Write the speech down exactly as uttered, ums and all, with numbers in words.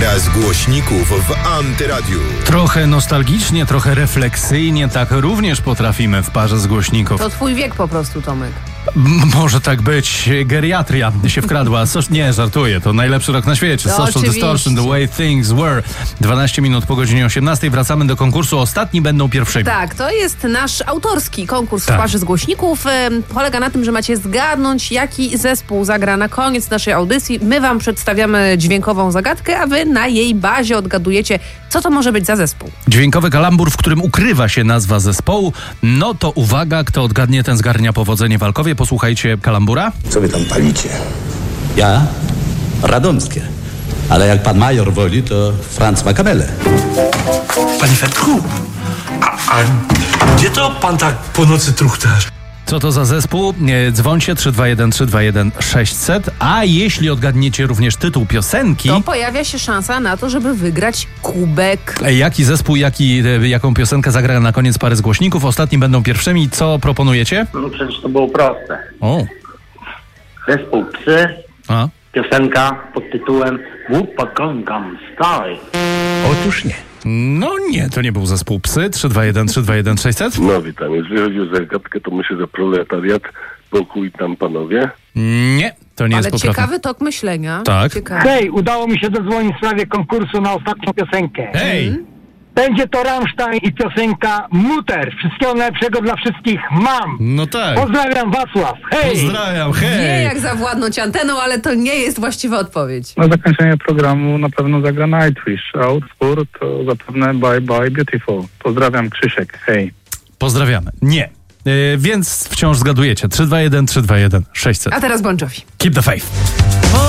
Para z głośników w Antyradiu. Trochę nostalgicznie, trochę refleksyjnie, tak również potrafimy w parze z głośników. To twój wiek po prostu, Tomek. M- może tak być. Geriatria się wkradła. So- nie, żartuję. To najlepszy rok na świecie. No, Social oczywiście. Distortion, The Way Things Were. dwanaście minut po godzinie osiemnastej. Wracamy do konkursu. Ostatni będą pierwszymi. Tak, to jest nasz autorski konkurs Tak. w parze z głośników. Ym, Polega na tym, że macie zgadnąć, jaki zespół zagra na koniec naszej audycji. My wam przedstawiamy dźwiękową zagadkę, a wy na jej bazie odgadujecie, co to może być za zespół. Dźwiękowy kalambur, w którym ukrywa się nazwa zespołu. No to uwaga, kto odgadnie, ten zgarnia powodzenie walkowie. Posłuchajcie kalambura. Co wy tam palicie? Ja? Radomskie. Ale jak pan major woli, to Franz Makamele. Panie Fertku, a, a gdzie to pan tak po nocy truchtasz? Co to za zespół? Nie, dzwońcie trzy dwa jeden trzy dwa jeden sześćset. A jeśli odgadniecie również tytuł piosenki, To pojawia się szansa na to, żeby wygrać kubek. jaki zespół, jaki, e, jaką piosenkę zagra na koniec pary z głośników. Ostatni będą pierwszymi. Co proponujecie? No przecież to było proste. O, Zespół Psy, a. piosenka pod tytułem Whoopa Gangnam Style. Otóż nie. No nie, to nie był zespół Psy. trzy dwa jeden trzy dwa jeden sześćset. No witam, jeżeli chodzi o zagadkę, to myślę, że proletariat, pokój tam panowie. Nie, to nie Ale jest poprawne. ciekawy tok myślenia. Tak. Ciekawy. Hej, udało mi się dodzwonić w sprawie konkursu na ostatnią piosenkę. Hej! Będzie to Rammstein i piosenka Mutter. Wszystkiego najlepszego dla wszystkich mam. No tak. Pozdrawiam, Wacław. Hej! Pozdrawiam, Nie hej! jak zawładnąć anteną, ale to nie jest właściwa odpowiedź. Na zakończenie programu na pewno zagra Nightwish, a utwór to zapewne Bye Bye Beautiful. Pozdrawiam, Krzysiek, hej. Pozdrawiamy. Nie. Yy, więc wciąż zgadujecie. trzy dwa jeden trzy dwa jeden sześćset. A teraz Bon Jovi. Keep the faith.